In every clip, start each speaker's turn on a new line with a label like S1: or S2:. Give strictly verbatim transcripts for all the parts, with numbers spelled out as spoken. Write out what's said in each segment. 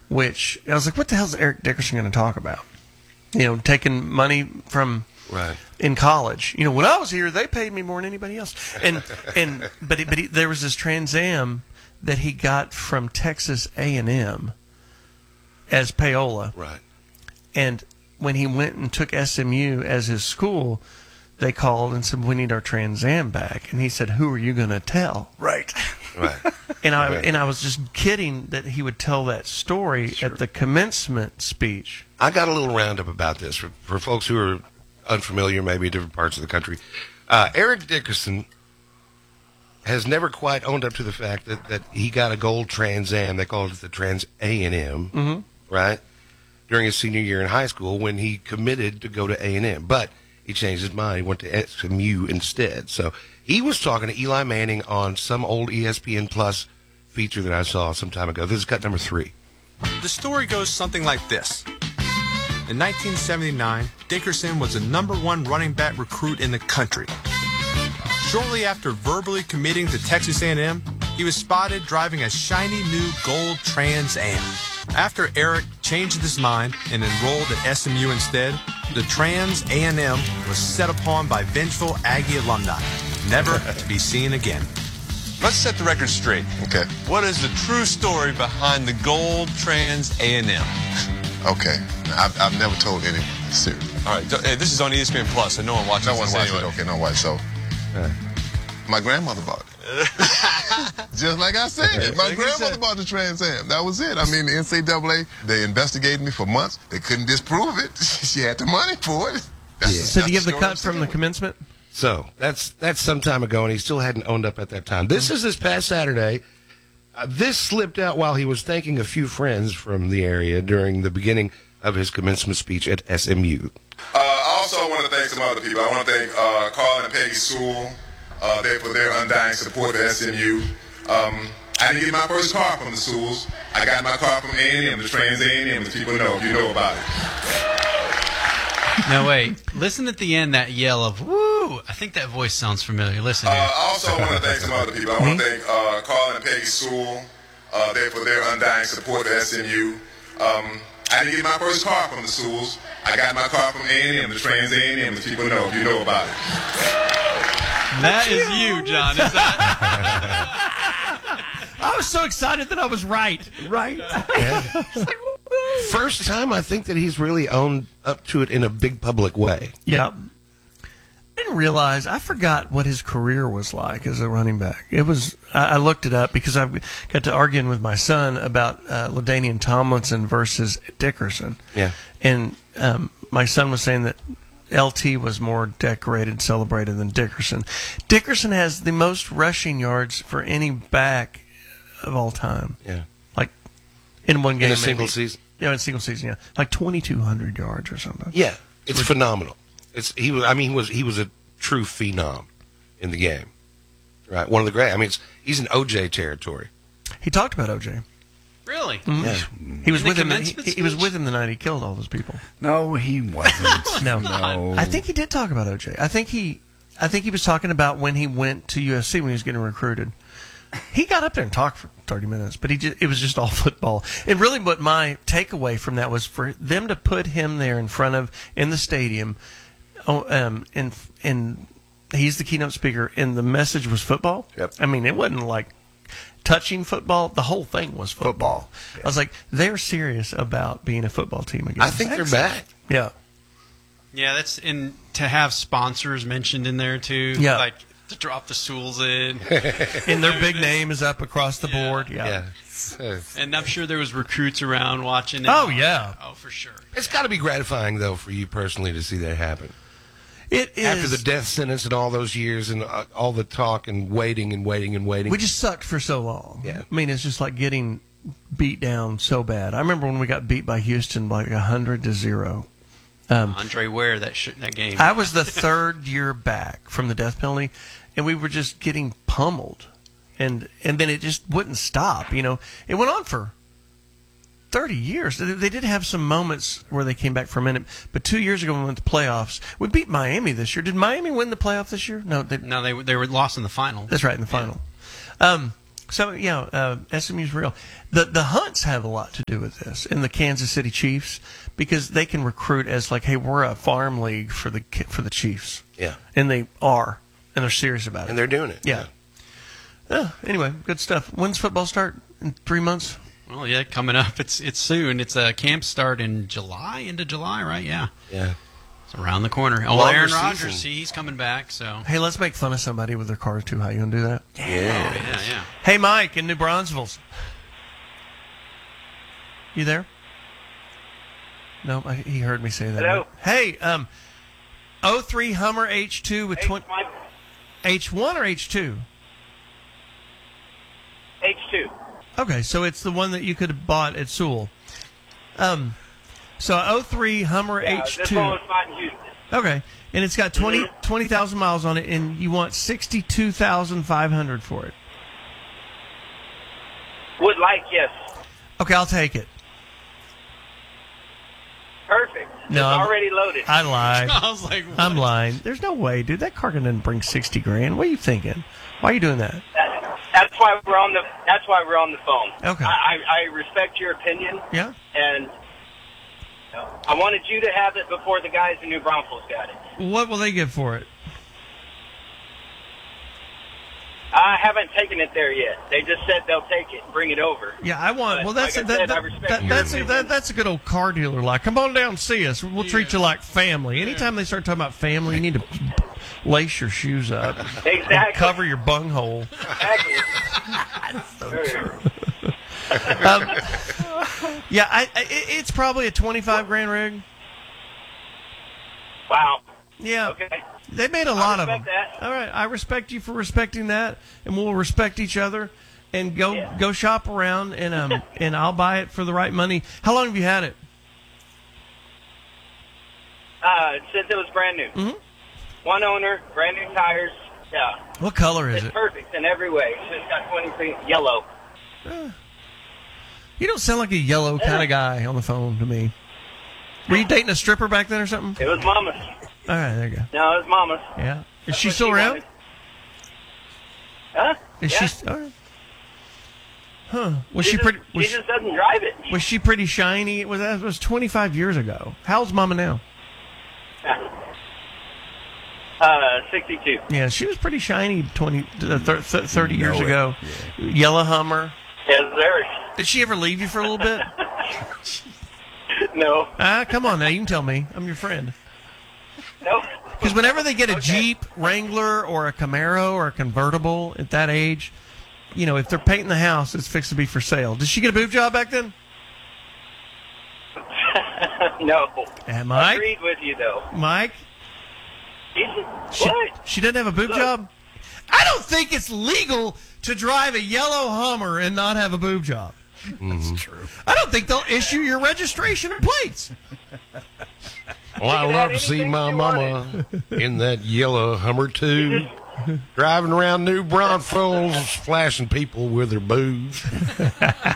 S1: which I was like, what the hell is Eric Dickerson going to talk about? You know, taking money from
S2: right.
S1: in college. You know, when I was here, they paid me more than anybody else. And and but he, but he, there was this Trans Am that he got from Texas A and M as payola.
S2: Right.
S1: And when he went and took S M U as his school, they called and said, we need our Trans Am back. And he said, who are you going to tell? Right.
S2: Right.
S1: And I
S2: right.
S1: and I was just kidding that he would tell that story sure. at the commencement speech.
S2: I got a little roundup about this for, for folks who are unfamiliar, maybe in different parts of the country. Uh, Eric Dickerson has never quite owned up to the fact that, that he got a gold Trans Am. They called it the Trans A and M,
S1: mm-hmm.
S2: right? During his senior year in high school when he committed to go to A and M. But he changed his mind. He went to S M U instead. So he was talking to Eli Manning on some old E S P N Plus feature that I saw some time ago. This is cut number three.
S3: The story goes something like this. In nineteen seventy-nine, Dickerson was the number one running back recruit in the country. Shortly after verbally committing to Texas A and M, he was spotted driving a shiny new gold Trans Am. After Eric changed his mind and enrolled at S M U instead, the Trans A and M was set upon by vengeful Aggie alumni, never to be seen again.
S4: Let's set the record straight.
S5: Okay.
S4: What is the true story behind the gold Trans A and M?
S5: Okay. I've, I've never told any secret.
S4: All right. Hey, this is on E S P N Plus, so no one watches
S5: No one
S4: this
S5: watches
S4: anyway.
S5: it. Okay, no one. So,
S2: Right.
S5: my grandmother bought it. Just like I said,
S4: Okay,
S5: my
S4: like you
S5: grandmother
S4: said.
S5: bought the Trans Am. That was it. I mean, the N C double A, they investigated me for months. They couldn't disprove it. She had the money for it. That's
S2: Yeah.
S5: the-
S1: So
S5: that's
S1: do you have the
S5: story
S1: cut
S5: I'm
S1: from the
S5: sticking
S1: commencement?
S2: So that's that's some time ago, and he still hadn't owned up at that time. This is this past Saturday. Uh, this slipped out while he was thanking a few friends from the area during the beginning of his commencement speech at S M U.
S6: Uh, I also want to thank some other people. I want to thank uh, Carl and Peggy Sewell uh, they, for their undying support for S M U. Um, I didn't get my first car from the Sewells. I got my car from A and M, the Trans A and M, as people know, if you know about it.
S7: Now wait, listen at the end, that yell of "woo"! I think that voice sounds familiar. Listen
S6: Uh,
S7: here.
S6: I also want to thank some other people. I want to thank uh, Carl and Peggy Sewell uh, they, for their undying support for S M U. Um, I didn't get my first car from the Sewells. I got my car from A and M, the Trans A and M, as people know, if you know about it.
S7: That is you, John. Is that?
S1: I was so excited that I was right. Right.
S2: First time I think that he's really owned up to it in a big public way.
S1: Yeah. I didn't realize, I forgot what his career was like as a running back. It was, I, I looked it up because I got to arguing with my son about uh, LaDainian Tomlinson versus Dickerson.
S2: Yeah.
S1: And um, my son was saying that L T was more decorated, celebrated than Dickerson. Dickerson has the most rushing yards for any back of all time.
S2: Yeah.
S1: Like in one game.
S2: In a single
S1: maybe.
S2: season?
S1: Yeah, in a single season, yeah. Like twenty-two hundred yards or something.
S2: Yeah. It's phenomenal. It's he was. I mean, he was he was a true phenom in the game, right? One of the great. I mean, it's, he's in O J territory.
S1: He talked about O J.
S7: Really?
S1: Mm-hmm.
S2: Yeah.
S1: He was
S7: In the
S1: with him. He,
S7: commencement
S1: he was
S7: speech?
S1: with him the night he killed all those people.
S8: No, he wasn't.
S1: No,
S8: No.
S1: I think he did talk about O J. I think he, I think he was talking about when he went to U S C when he was getting recruited. He got up there and talked for thirty minutes, but he just, it was just all football. And really, what my takeaway from that was for them to put him there in front of in the stadium. Oh, um, and and he's the keynote speaker, and the message was football.
S2: Yep.
S1: I mean, it wasn't like touching football. The whole thing was football.
S8: Football.
S1: I was like, they're serious about being a football team again.
S2: I think they're back.
S1: Yeah.
S7: Yeah, that's and to have sponsors mentioned in there too.
S1: Yeah.
S7: Like to drop the Sewells in.
S1: And their big name is up across the
S7: Yeah.
S1: board. Yeah.
S2: Yeah. Uh,
S7: And I'm sure there was recruits around watching it.
S1: Oh, yeah.
S7: Oh, for sure.
S2: It's got to be gratifying, though, for you personally to see that happen.
S1: It is.
S2: After the death sentence and all those years and uh, all the talk and waiting and waiting and waiting.
S1: We just sucked for so long.
S2: Yeah.
S1: I mean, it's just like getting beat down so bad. I remember when we got beat by Houston like one hundred to zero. Um,
S7: Andre Ware that sh- that game.
S1: I was the third year back from the death penalty, and we were just getting pummeled. And and then it just wouldn't stop. You know, it went on for thirty years. They, they did have some moments where they came back for a minute, but two years ago when we went to playoffs, we beat Miami this year. Did Miami win the playoff this year? No, they,
S7: no, they they were lost in the final.
S1: that's right, in the final. Um, So, yeah, uh, S M U's real. The the Hunts have a lot to do with this, and the Kansas City Chiefs, because they can recruit as like, hey, we're a farm league for the for the Chiefs.
S2: Yeah.
S1: And they are, and they're serious about it.
S2: And they're doing it.
S1: Yeah. yeah. Anyway, good stuff. When's football start? In three months?
S7: Well, yeah, coming up. It's it's soon. It's a camp start in July, into July, right? Yeah.
S2: Yeah.
S7: It's around the corner. Oh, well,
S2: Longer
S7: Aaron
S2: season.
S7: Rodgers, see, he's coming back, so.
S1: Hey, let's make fun of somebody with their car too high. You want to do that?
S2: Yeah.
S7: Oh, yeah, yeah.
S1: Hey, Mike in New Braunfels. You there? No, I, he heard me say that.
S9: Hello.
S1: Hey, um, oh three Hummer H two with twenty. H one or H two?
S9: H two.
S1: Okay, so it's the one that you could have bought at Sewell. Um, so oh three Hummer
S9: Yeah,
S1: H two.
S9: this one was not in Houston.
S1: Okay, and it's got twenty twenty thousand miles on it, and you want sixty-two thousand five hundred for it.
S9: Would like, yes.
S1: Okay, I'll take it.
S9: Perfect.
S1: No,
S9: it's
S1: I'm-
S9: already loaded.
S1: I lied.
S7: I was like, what?
S1: I'm lying. There's no way, dude. That car didn't bring sixty grand. What are you thinking? Why are you doing that?
S9: That- that's why we're on the. That's why we're on the phone.
S1: Okay.
S9: I, I, I respect your opinion,
S1: Yeah.
S9: and I wanted you to have it before the guys in New Braunfels got it.
S1: What will they give for it?
S9: I haven't taken it there yet. They just said they'll take it, bring it over.
S1: Yeah, I want.
S9: But
S1: Well, that's
S9: like I
S1: that,
S9: said,
S1: that,
S9: I respect
S1: that-
S9: your
S1: that's a,
S9: opinion.
S1: that, that's a good old car dealer. Like, come on down and see us. We'll treat you like family. Anytime they start talking about family, you need to lace your shoes up, and
S9: Exactly.
S1: cover your bunghole.
S9: Exactly.
S1: So true. um, yeah, I, I, it- it's probably a twenty-five grand rig.
S9: Wow.
S1: Yeah.
S9: Okay.
S1: They made a lot of them.
S9: respect that.
S1: All right, I respect you for respecting that, and we'll respect each other, and go
S9: Yeah.
S1: go shop around, and um and I'll buy it for the right money. How long have you had it?
S9: Uh, since it was brand new.
S1: Mhm.
S9: One owner, brand new tires. Yeah.
S1: What color is
S9: It's
S1: it?
S9: perfect in every way. It's just got twenty-three yellow.
S1: You don't sound like a yellow kind of guy on the phone to me. Were you dating a stripper back then or something?
S9: It was mama's.
S1: All right, there you go.
S9: No, it was mama's.
S1: Yeah, is
S9: That's
S1: she
S9: what
S1: still around?
S9: wanted. Huh?
S1: Is
S9: yeah.
S1: she? All right. Huh? Was
S9: she,
S1: she
S9: just,
S1: pretty? Was
S9: she
S1: she,
S9: just doesn't drive it.
S1: was she pretty shiny? It was that was twenty-five years ago. How's Mama now?
S9: Uh, sixty-two.
S1: Yeah, she was pretty shiny twenty, uh, thir- th- thirty years ago. Yellow Hummer.
S9: Yes, sir.
S1: Did she ever leave you for a little bit?
S9: No.
S1: Ah, come on now, you can tell me. I'm your friend.
S9: Nope.
S1: Because whenever they get a Jeep Wrangler or a Camaro or a convertible at that age, you know, if they're painting the house, it's fixed to be for sale. Did she get a boob job back then?
S9: No.
S1: And Mike?
S9: Agreed with you, though.
S1: Mike?
S9: Jesus.
S1: She,
S9: What?
S1: she doesn't have a boob
S9: Look.
S1: job? I don't think it's legal to drive a yellow Hummer and not have a boob job.
S8: That's true.
S1: I don't think they'll issue your registration and plates.
S2: Well, I
S9: can
S2: love
S9: have
S2: to see
S9: anything
S2: my
S9: you
S2: mama in that yellow Hummer too, driving around New Braunfels, flashing people with her boobs.
S1: All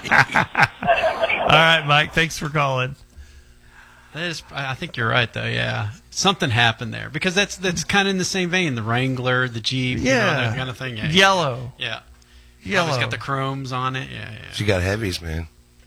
S1: right, Mike. Thanks for calling.
S7: That is, I think you're right, though. Yeah, something happened there because that's that's kind of in the same vein. The Wrangler, the Jeep, you know,
S1: Yeah.
S7: that kind of thing. Yeah,
S1: Yellow.
S7: yeah.
S1: Yellow.
S7: It's got the chromes on it. Yeah, yeah.
S2: She got heavies, man.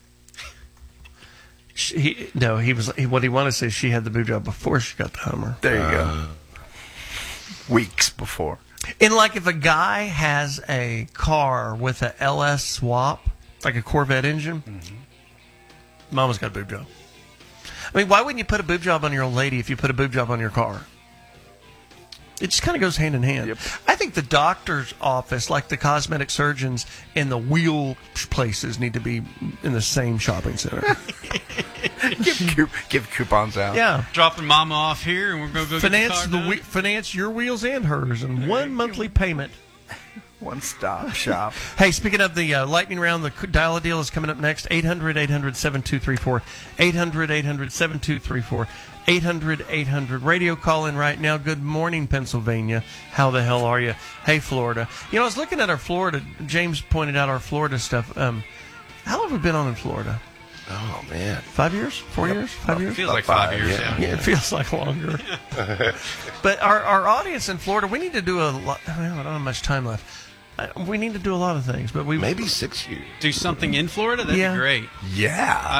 S1: She, he, no, he was. He, what he wanted to say, she had the boob job before she got the Hummer.
S8: There you go. Weeks before.
S1: And like, if a guy has a car with a L S swap, like a Corvette engine,
S8: Mm-hmm.
S1: Mama's got a boob job. I mean, why wouldn't you put a boob job on your old lady if you put a boob job on your car? It just kind of goes hand in hand.
S8: Yep.
S1: I think the doctor's office, like the cosmetic surgeons and the wheel places, need to be in the same shopping center.
S8: give, coup- give coupons out.
S1: Yeah.
S7: Dropping Mama off here, and we're gonna go
S1: Finance
S7: get the
S1: the
S7: car
S1: whe-
S7: done.
S1: finance your wheels and hers in one monthly payment.
S8: One stop shop.
S1: Hey, speaking of the uh, lightning round, the c- dial a deal is coming up next. eight hundred, eight hundred, seven two three four. eight hundred, eight hundred, seven two three four. eight hundred, eight hundred. Radio call in right now. Good morning, Pennsylvania. How the hell are you? Hey, Florida. You know, I was looking at our Florida. James pointed out our Florida stuff. Um, how long have we been on in Florida?
S2: Oh man,
S1: Five years? Four years? Five years?
S7: Feels like five, years.
S2: yeah.
S7: Yeah.
S1: Yeah, it feels like longer. But our, our audience in Florida, we need to do a lot. I don't have much time left. I, we need to do a lot of things, but we
S2: maybe six years.
S7: Do something in Florida? That'd
S1: Yeah.
S7: be great.
S8: Yeah.